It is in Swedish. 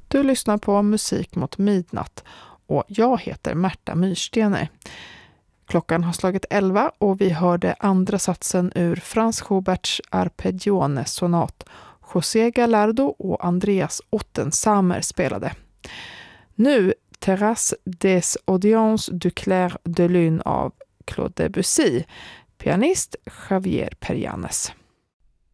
Du lyssnar på Musik mot midnatt och jag heter Märta Myrstener. Klockan har slagit 11 och vi hörde andra satsen ur Franz Schuberts Arpeggione-sonat. José Gallardo och Andreas Ottensamer spelade. Nu Terrasse des Audiences du Clair de Lune av Claude Debussy. Pianist Javier Perianes.